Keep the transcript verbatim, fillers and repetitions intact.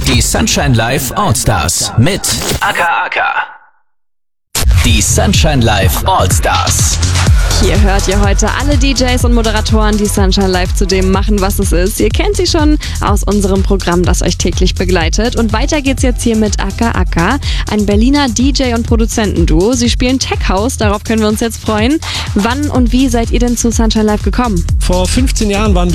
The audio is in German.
Die Sunshine Live Allstars mit Aka Aka. Die Sunshine Live Allstars. Hier hört ihr heute alle D Js und Moderatoren, die Sunshine Live zu dem machen, was es ist. Ihr kennt sie schon aus unserem Programm, das euch täglich begleitet. Und weiter geht's jetzt hier mit Aka Aka, ein Berliner D J- und Produzentenduo. Sie spielen Tech House, darauf können wir uns jetzt freuen. Wann und wie seid ihr denn zu Sunshine Live gekommen? Vor fünfzehn Jahren waren wir